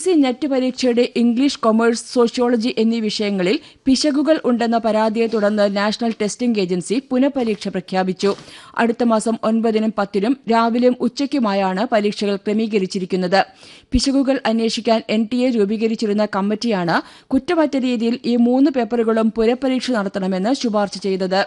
Net പരീക്ഷയുടെ English, commerce, sociology എന്നീ വിഷയങ്ങളിൽ പിശകുകൾ ഉണ്ടെന്ന പരാതിയെ തുടർന്ന് നാഷണൽ ടെസ്റ്റിംഗ് ഏജൻസി പുനഃപരീക്ഷ പ്രഖ്യാപിച്ചു. അടുത്ത മാസം 9-നും 10-നും രാവിലെയും ഉച്ചയ്ക്കുമായാണ് പരീക്ഷകൾ ക്രമീകരിച്ചിരിക്കുന്നത്. പിശകുകൾ അന്വേഷിക്കാൻ NTA രൂപീകരിച്ചിരുന്ന കമ്മിറ്റിയാണ് കുറ്റമറ്റ രീതിയിൽ ഈ 3 പേപ്പറുകളും പുനഃപരീക്ഷ നടത്തണമെന്ന് ശുപാർശ ചെയ്തത്.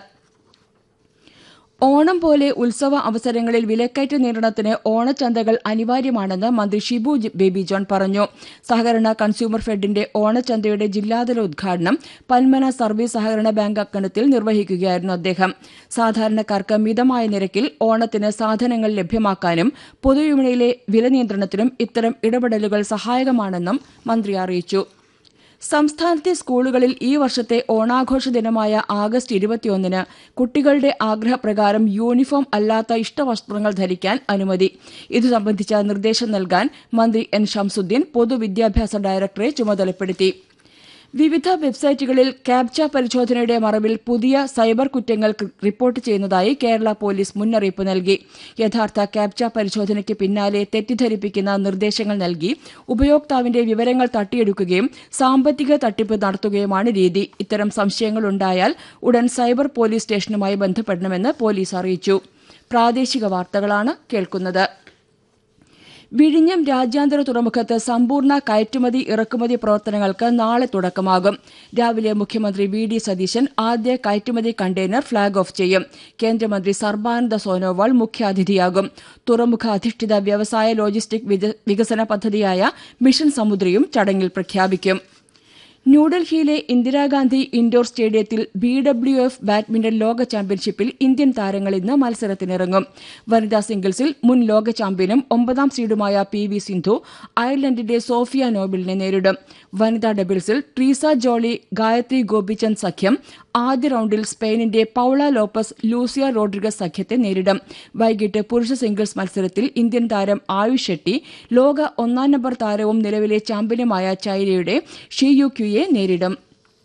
ഓണം പോലെ ഉത്സവ അവസരങ്ങളിൽ വിലക്കയറ്റ നിയന്ത്രണത്തിന് ഓണച്ചന്തകൾ അനിവാര്യമാണെന്ന് മന്ത്രി ഷിബു ബേബി ജോൺ പറഞ്ഞു. സഹകരണ കൺസ്യൂമർ ഫെഡിന്റെ ഓണച്ചന്തയുടെ ജില്ലാതല ഉദ്ഘാടനം പന്മന സർവീസ് സഹകരണ ബാങ്ക് അങ്കണത്തിൽ നിർവഹിക്കുകയായിരുന്നു അദ്ദേഹം. സാധാരണക്കാർക്ക് മിതമായ നിരക്കിൽ ഓണത്തിന് സാധനങ്ങൾ ലഭ്യമാക്കാനും പൊതുവിപണിയിലെ വില നിയന്ത്രണത്തിനും ഇത്തരം ഇടപെടലുകൾ സഹായകമാണെന്നും മന്ത്രി അറിയിച്ചു. സംസ്ഥാനത്തെ സ്കൂളുകളിൽ ഈ വർഷത്തെ ഓണാഘോഷ ദിനമായ ആഗസ്റ്റ് 21-ന് കുട്ടികളുടെ ആഗ്രഹപ്രകാരം യൂണിഫോം അല്ലാത്ത ഇഷ്ടവസ്ത്രങ്ങൾ ധരിക്കാൻ അനുമതി. ഇതു സംബന്ധിച്ച നിർദ്ദേശം നൽകാൻ മന്ത്രി N. ഷംസുദ്ദീൻ പൊതുവിദ്യാഭ്യാസ ഡയറക്ടറെ ചുമതലപ്പെടുത്തി. വിവിധ വെബ്സൈറ്റുകളിൽ ക്യാപ്ച പരിശോധനയുടെ മറവിൽ പുതിയ സൈബർ കുറ്റങ്ങൾ റിപ്പോർട്ട് ചെയ്യുന്നതായി കേരള പോലീസ് മുന്നറിയിപ്പ് നൽകി. യഥാർത്ഥ ക്യാപ്ച പരിശോധനയ്ക്ക് പിന്നാലെ തെറ്റിദ്ധരിപ്പിക്കുന്ന നിർദ്ദേശങ്ങൾ നൽകി ഉപയോക്താവിന്റെ വിവരങ്ങൾ തട്ടിയെടുക്കുകയും സാമ്പത്തിക തട്ടിപ്പ് നടത്തുകയുമാണ് രീതി. ഇത്തരം സംശയങ്ങളുണ്ടായാൽ ഉടൻ സൈബർ പോലീസ് സ്റ്റേഷനുമായി ബന്ധപ്പെടണമെന്ന് പോലീസ് അറിയിച്ചു. പ്രാദേശിക വാർത്തകളാണ് കേൾക്കുന്നത്. വിഴിഞ്ഞം രാജ്യാന്തര തുറമുഖത്ത് സമ്പൂർണ്ണ കയറ്റുമതി ഇറക്കുമതി പ്രവർത്തനങ്ങൾക്ക് നാളെ തുടക്കമാകും. രാവിലെ മുഖ്യമന്ത്രി VD സതീശൻ ആദ്യ കയറ്റുമതി കണ്ടെയ്നർ ഫ്ളാഗ് ഓഫ് ചെയ്യും. കേന്ദ്രമന്ത്രി സർബാനന്ദ സോനോവാൾ മുഖ്യാതിഥിയാകും. തുറമുഖ അധിഷ്ഠിത വ്യവസായ ലോജിസ്റ്റിക് വികസന പദ്ധതിയായ മിഷൻ സമുദ്രയും ചടങ്ങിൽ പ്രഖ്യാപിക്കും. ന്യൂഡൽഹിയിലെ ഇന്ദിരാഗാന്ധി ഇൻഡോർ സ്റ്റേഡിയത്തിൽ BWF ബാഡ്മിന്റൺ ലോക ചാമ്പ്യൻഷിപ്പിൽ ഇന്ത്യൻ താരങ്ങൾ ഇന്ന് മത്സരത്തിനിറങ്ങും. വനിതാ സിംഗിൾസിൽ മുൻ ലോക ചാമ്പ്യനും 9ാം സീഡുമായ PV സിന്ധു അയർലൻഡിന്റെ സോഫിയ നോബിളിനെ നേരിടും. വനിതാ ഡബിൾസിൽ ട്രീസ ജോളി ഗായത്രി ഗോപിചന്ദ് സഖ്യം ആദ്യ റൌണ്ടിൽ സ്പെയിനിന്റെ പൌള ലോപ്പസ് ലൂസിയ റോഡ്രിഗസ് സഖ്യത്തെ നേരിടും. വൈകിട്ട് പുരുഷ സിംഗിൾസ് മത്സരത്തിൽ ഇന്ത്യൻ താരം ആയുഷ് ഷെട്ടി ലോക 1-ാം നമ്പർ താരവും നിലവിലെ ചാമ്പ്യനുമായ ചൈനയുടെ ഷിയു ക്യുയെ നേരിടും.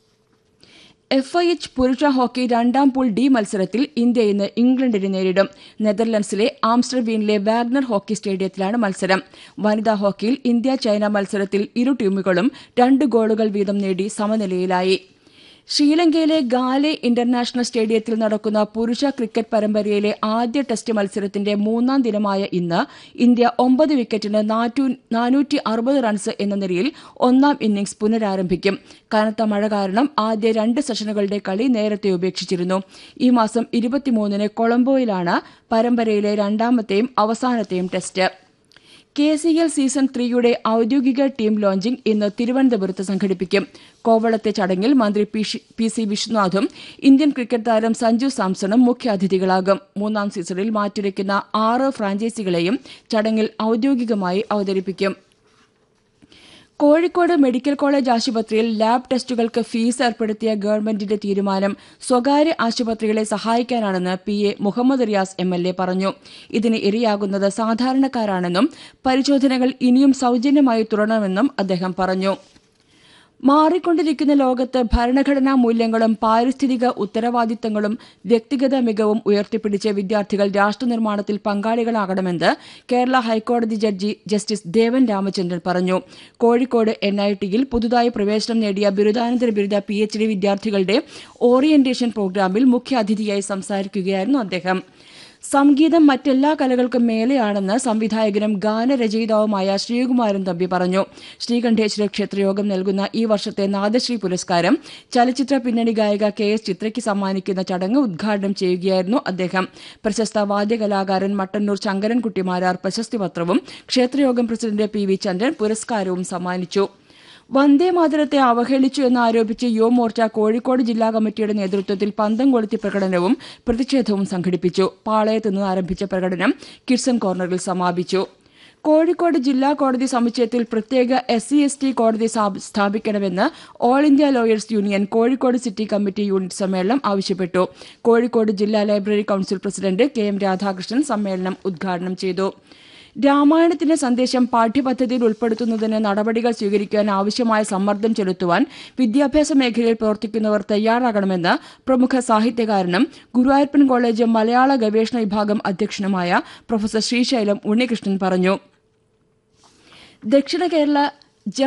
FIH പുരുഷ ഹോക്കി 2ാം പൂൾ D മത്സരത്തിൽ ഇന്ത്യ ഇന്ന് ഇംഗ്ലണ്ടിനെ നേരിടും. നെതർലൻഡ്സിലെ ആംസ്റ്റർവീനിലെ വാഗ്നർ ഹോക്കി സ്റ്റേഡിയത്തിലാണ് മത്സരം. വനിതാ ഹോക്കിയിൽ ഇന്ത്യ ചൈന മത്സരത്തിൽ ഇരു ടീമുകളും 2 ഗോളുകൾ വീതം നേടി സമനിലയിലായി. ശ്രീലങ്കയിലെ ഗാലെ ഇന്റർനാഷണൽ സ്റ്റേഡിയത്തിൽ നടക്കുന്ന പുരുഷ ക്രിക്കറ്റ് പരമ്പരയിലെ ആദ്യ ടെസ്റ്റ് മത്സരത്തിന്റെ 3ാം ദിനമായ ഇന്ന് ഇന്ത്യ 9 വിക്കറ്റിന് 460 റൺസ് എന്ന നിലയിൽ 1ാം ഇന്നിംഗ്സ് പുനരാരംഭിക്കും. കനത്ത മഴ കാരണം ആദ്യ 2 സെഷനുകളുടെ കളി നേരത്തെ ഉപേക്ഷിച്ചിരുന്നു. ഈ മാസം 23-ന് കൊളംബോയിലാണ് പരമ്പരയിലെ 2ാമത്തെയും അവസാനത്തെയും ടെസ്റ്റ്. KCL സീസൺ 3യുടെ ഔദ്യോഗിക ടീം ലോഞ്ചിംഗ് ഇന്ന് തിരുവനന്തപുരത്ത് സംഘടിപ്പിക്കും. കോവളത്തെ ചടങ്ങിൽ മന്ത്രി PC വിശ്വനാഥും ഇന്ത്യൻ ക്രിക്കറ്റ് താരം സഞ്ജു സാംസണും മുഖ്യാതിഥികളാകും. 3ാം സീസണിൽ മാറ്റുരയ്ക്കുന്ന 6 ഫ്രാഞ്ചൈസികളെയും ചടങ്ങിൽ ഔദ്യോഗികമായി അവതരിപ്പിക്കും. കോഴിക്കോട് മെഡിക്കൽ കോളേജ് ആശുപത്രിയിൽ ലാബ് ടെസ്റ്റുകൾക്ക് ഫീസ് ഏർപ്പെടുത്തിയ ഗവൺമെന്റിന്റെ തീരുമാനം സ്വകാര്യ ആശുപത്രികളെ സഹായിക്കാനാണെന്ന് PA മുഹമ്മദ് റിയാസ് MLA പറഞ്ഞു. ഇതിന് ഇരയാകുന്നത് സാധാരണക്കാരാണെന്നും പരിശോധനകൾ ഇനിയും സൌജന്യമായി തുടരണമെന്നും അദ്ദേഹം പറഞ്ഞു. മാറിക്കൊണ്ടിരിക്കുന്ന ലോകത്ത് ഭരണഘടനാ മൂല്യങ്ങളും പാരിസ്ഥിതിക ഉത്തരവാദിത്തങ്ങളും വ്യക്തിഗത മികവും ഉയർത്തിപ്പിടിച്ച് വിദ്യാർത്ഥികൾ രാഷ്ട്രനിർമ്മാണത്തിൽ പങ്കാളികളാകണമെന്ന് കേരള ഹൈക്കോടതി ജഡ്ജി ജസ്റ്റിസ് ദേവൻ രാമചന്ദ്രൻ പറഞ്ഞു. കോഴിക്കോട് NITയിൽ പുതുതായി പ്രവേശനം നേടിയ ബിരുദാനന്തര ബിരുദ PhD വിദ്യാർത്ഥികളുടെ ഓറിയന്റേഷൻ പ്രോഗ്രാമിൽ മുഖ്യാതിഥിയായി സംസാരിക്കുകയായിരുന്നു അദ്ദേഹം. സംഗീതം മറ്റെല്ലാ കലകൾക്കും മേലെയാണെന്ന് സംവിധായകനും ഗാനരചയിതാവുമായ ശ്രീകുമാരൻ തമ്പി പറഞ്ഞു. ശ്രീകണ്ഠേശ്വര ക്ഷേത്രയോഗം നൽകുന്ന ഈ വർഷത്തെ നാദശ്രീ പുരസ്കാരം ചലച്ചിത്ര പിന്നണി ഗായിക KS ചിത്രയ്ക്ക് സമ്മാനിക്കുന്ന ചടങ്ങ് ഉദ്ഘാടനം ചെയ്യുകയായിരുന്നു അദ്ദേഹം. പ്രശസ്ത വാദ്യകലാകാരൻ മട്ടന്നൂർ ശങ്കരൻകുട്ടി മാരാർ പ്രശസ്തിപത്രവും ക്ഷേത്രയോഗം പ്രസിഡന്റ് PV ചന്ദ്രൻ പുരസ്കാരവും സമ്മാനിച്ചു. വന്ദേമാതരത്തെ അവഹേളിച്ചു എന്നാരോപിച്ച് യുവമോർച്ച കോഴിക്കോട് ജില്ലാ കമ്മിറ്റിയുടെ നേതൃത്വത്തിൽ പന്തം കൊളുത്തി പ്രകടനവും പ്രതിഷേധവും സംഘടിപ്പിച്ചു. പാളയത്ത് നിന്ന് ആരംഭിച്ച പ്രകടനം കിഡ്സൺ കോർണറിൽ സമാപിച്ചു. കോഴിക്കോട് ജില്ലാ കോടതി സമുച്ചയത്തിൽ പ്രത്യേക SC/ST കോടതി സ്ഥാപിക്കണമെന്ന് all India lawyers union Kozhikode city committee unit സമ്മേളനം ആവശ്യപ്പെട്ടു. കോഴിക്കോട് ജില്ലാ library council president KM Radhakrishnan സമ്മേളനം ഉദ്ഘാടനം ചെയ്തു. രാമായണത്തിന്റെ സന്ദേശം പാഠ്യപദ്ധതിയിൽ ഉൾപ്പെടുത്തുന്നതിന് നടപടികൾ സ്വീകരിക്കാൻ ആവശ്യമായ സമ്മർദ്ദം ചെലുത്തുവാൻ വിദ്യാഭ്യാസ മേഖലയിൽ പ്രവർത്തിക്കുന്നവർ തയ്യാറാകണമെന്ന് പ്രമുഖ സാഹിത്യകാരനും ഗുരുവായൂരപ്പൻ കോളേജ് മലയാള ഗവേഷണ വിഭാഗം അധ്യക്ഷനുമായ പ്രൊഫസർ ശ്രീശൈലം ഉണ്ണികൃഷ്ണൻ പറഞ്ഞു. ദക്ഷിണ കേരള